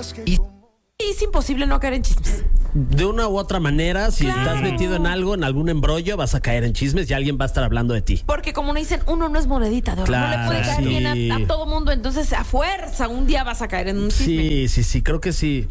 Y es imposible no caer en chismes. De una u otra manera, si Claro. estás metido en algo, en algún embrollo, vas a caer en chismes y alguien va a estar hablando de ti. Porque como nos dicen, uno no es monedita de oro. No le Claro, puede caer sí. bien a todo mundo. Entonces, a fuerza, un día vas a caer en un chisme. Sí, creo que sí.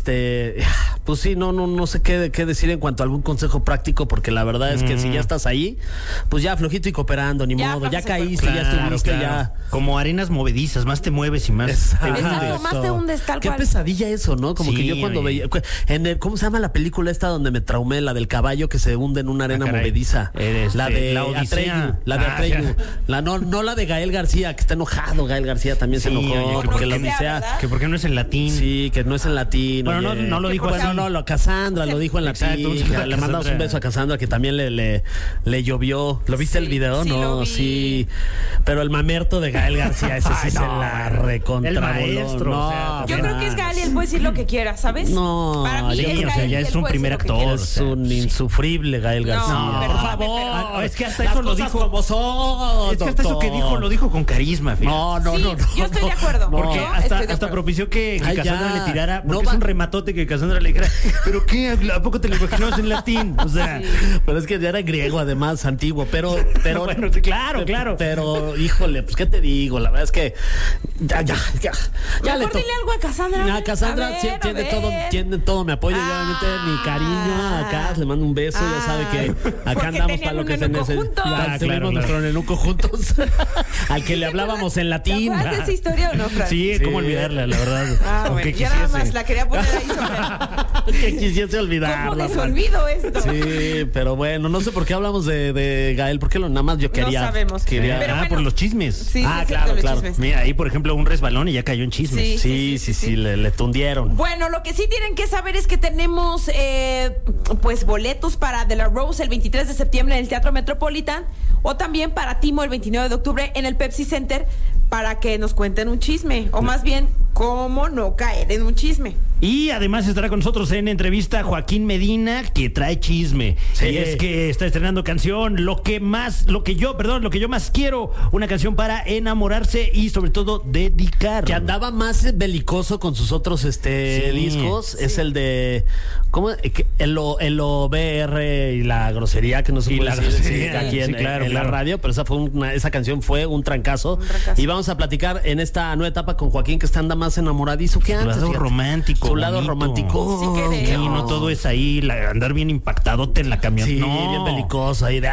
Pues sí, no sé qué decir en cuanto a algún consejo práctico, porque la verdad es que si ya estás ahí, pues ya flojito y cooperando, ni Ya, modo, ya pase caíste, ya estuviste, ya. Como arenas movedizas, más te mueves y más Exacto. te hundes. Exacto, más te hundes tal Qué cual. pesadilla eso, ¿no? Como Sí, que yo cuando oye. veía ¿cómo se llama la película esta donde me traumé, la del caballo que se hunde en una arena caray. movediza? La de La Odisea. Atreyu, la de Atreyu. Ya. No la de Gael García, que está enojado. Gael García también se Sí, enojó oye, porque la ¿verdad? Odisea. Que por qué no es en latín. Sí, que no es en latín. Bueno, oye. no lo dijo Bueno, así. no, Cassandra lo dijo en latín. Exacto, un saludo a Le mandamos un Cassandra. beso a Cassandra, que también le llovió. ¿Lo viste Sí, el video? sí, lo No, vi. sí. Pero el mamerto de Gael García, ese sí Ay, se no, la el recontravoló. maestro, No, o sea, Yo creo que es Gali, él puede decir lo que quiera, ¿sabes? No, Para mí sí, es o sea, Gael, ya y es él un puede primer decir lo que actor. quiera. Es un insufrible Gael García. No, por perdóname, favor. pero- es que hasta Las eso lo cosas dijo. como son, Es que hasta eso que doctor. lo dijo con carisma, fíjate. No. Sí, yo estoy de acuerdo. No. Porque Yo hasta estoy de acuerdo. propició que Ay, Cassandra ya. le tirara. No Porque va- es un rematote que Cassandra le dijera. ¿Pero qué? ¿A poco te lo imaginabas en latín? O sea. Pero es que ya era griego, además, antiguo. Pero Bueno, sí, claro. Pero, híjole, pues, ¿qué te digo? La verdad es que ya le Mejor dile algo a Cassandra. A Cassandra A ver, sí, a tiene todo mi apoyo. Y obviamente mi cariño a Cass, le mando un beso. Ya sabe que acá Porque andamos tenían para lo un que se nenuco necesita. juntos. Ya Claro, tuvimos claro. nuestro nenuco juntos. Al que le hablábamos en latín. ¿Te acuerdas de esa historia o no, Fran? Sí, Sí. cómo olvidarla, la verdad. Ah, Aunque bueno, ya nada quisiese. más la quería poner ahí sobre. Que quisiese olvidarla. ¿Cómo desolvido esto? Sí, pero bueno, no sé por qué hablamos de Gael, porque nada más yo quería. sabemos. Quería, Pero bueno. por los chismes. Sí, Ah, sí, claro, los claro. chismes. Mira, ahí por ejemplo un resbalón y ya cayó en chismes. Sí. le tundieron. Bueno, lo que sí tienen que saber es que tenemos pues boletos para The La Rose el 23 de septiembre en el Teatro Metropolitan o también para Timo el 29 de octubre en el Pepsi Center para que nos cuenten un chisme o más bien cómo no caer en un chisme. Y además estará con nosotros en entrevista Joaquín Medina, que trae chisme. Sí. Y es que está estrenando canción, lo que yo más quiero, una canción para enamorarse y sobre todo dedicar. Que andaba más belicoso con sus otros discos. Es el de. ¿Cómo? El OBR y la grosería que no se Y puede la decir grosería, aquí en sí, claro, la claro. radio, pero esa canción fue un trancazo. trancazo. Y vamos a platicar en esta nueva etapa con Joaquín, que anda más enamoradizo que Su antes. lado fíjate. romántico. Su lado bonito. romántico. Sí, que Sí, no todo es ahí, andar bien impactadote en la camioneta. Sí, no. bien belicoso ahí de.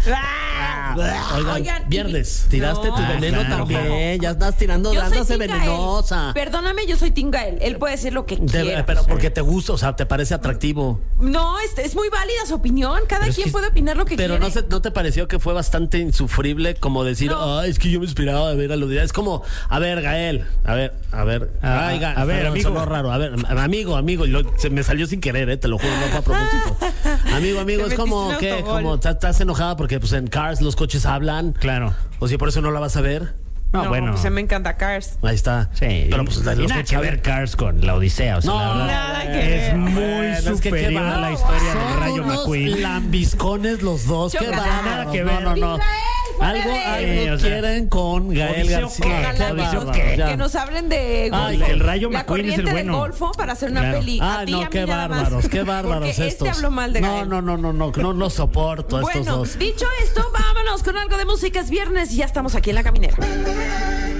Oigan, viernes, tiraste No. tu veneno claro, también. claro. Ya estás tirando, Yo soy andas de Team Gael. venenosa. Perdóname, yo soy Team Gael. Él puede decir lo que quiera. Pero porque te gusta, o sea, te parece atractivo. No, es muy válida su opinión. Cada Pero es quien que- puede opinar lo que Pero quiere. ¿no te pareció que fue bastante insufrible como decir, No. es que yo me esperaba de ver a los días? Es como, a ver, Gael, a ver. A ver, amigo. Sonó raro. A ver, amigo, se me salió sin querer, te lo juro, no fue a propósito. Amigo, Te es como metiste que, un autogol. como estás enojada porque pues en Cars los coches hablan. Claro. O si por eso no la vas a ver. No, bueno. Pues a mí me encanta Cars. Ahí está. Sí, Pero pues y los nada coches que hablan. ver Cars con la Odisea, o sea, No, la verdad, nada que ver. es muy Bueno, es que qué superior va- a la historia Son del Rayo unos McQueen. lambiscones los dos. Qué Chócala. bárbaros. Nada que ver. No. Algo o sea, quieren con Gael Odiseo, García. ¿qué? Qué Odiseo, bárbaro, ¿qué? ya. Que nos hablen de Ay, golfo. el Rayo la McQueen es el corriente bueno. del golfo para hacer una Claro. peli. Ah, A ti, no, a mí qué nada más. bárbaros, qué bárbaros Porque estos. habló mal de Gael. No soporto a estos Bueno, dos. dicho esto, vámonos con algo de música. Es viernes y ya estamos aquí en La Caminera.